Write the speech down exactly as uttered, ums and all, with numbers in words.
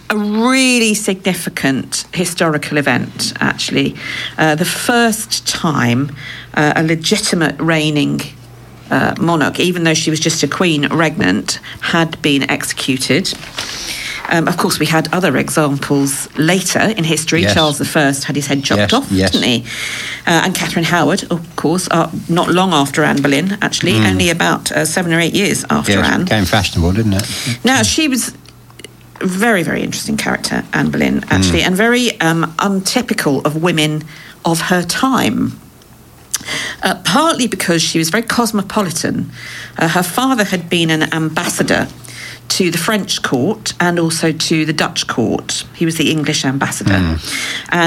a really significant historical event, actually. Uh, the first time uh, a legitimate reigning uh, monarch, even though she was just a queen regnant, had been executed. Um, of course, we had other examples later in history. Yes. Charles the First had his head chopped Yes, off, yes. didn't he? Uh, and Catherine Howard, of course, uh, not long after Anne Boleyn, actually, Mm. only about uh, seven or eight years after Yes, Anne. it became fashionable, didn't it? Now, she was a very, very interesting character, Anne Boleyn, actually, Mm. and very um, untypical of women of her time. Uh, partly because she was very cosmopolitan. Uh, her father had been an ambassador to the French court and also to the Dutch court. He was the English ambassador. Mm. And